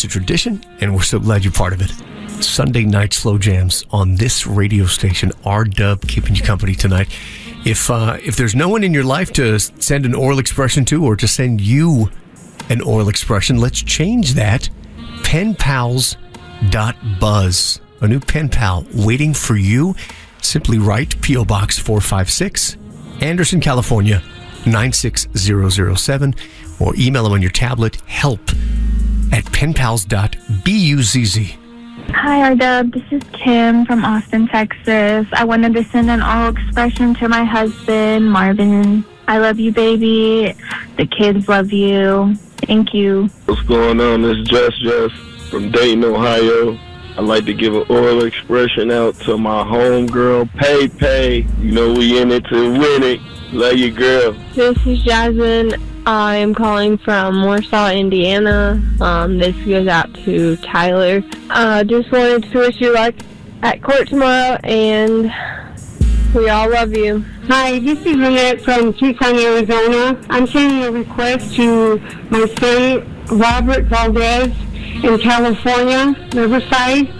It's a tradition, and we're so glad you're part of it. Sunday night slow jams on this radio station. R-Dub keeping you company tonight. If there's no one in your life to send an oral expression to or to send you an oral expression, let's change that. Penpals.buzz. A new pen pal waiting for you. Simply write P.O. Box 456, Anderson, California, 96007, or email them on your tablet, help@penpals.buzz. Hi, R-Dub. This is Kim from Austin, Texas. I wanted to send an oral expression to my husband, Marvin. I love you, baby. The kids love you. Thank you. What's going on? This is Jess from Dayton, Ohio. I'd like to give an oral expression out to my homegirl, Pay. You know we in it to win it. Love you, girl. This is Jasmine. I am calling from Warsaw, Indiana. This goes out to Tyler. Just wanted to wish you luck at court tomorrow, and we all love you. Hi, this is Lynette from Tucson, Arizona. I'm sending a request to my son, Robert Valdez, in California, Riverside.